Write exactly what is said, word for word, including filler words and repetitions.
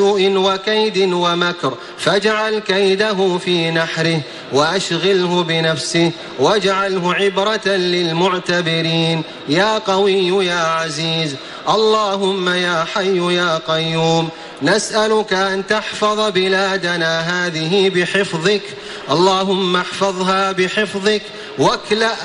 سوء وكيد ومكر فاجعل كيده في نحره وأشغله بنفسه واجعله عبرة للمعتبرين يا قوي يا عزيز. اللهم يا حي يا قيوم نسألك أن تحفظ بلادنا هذه بحفظك، اللهم احفظها بحفظك واكلأ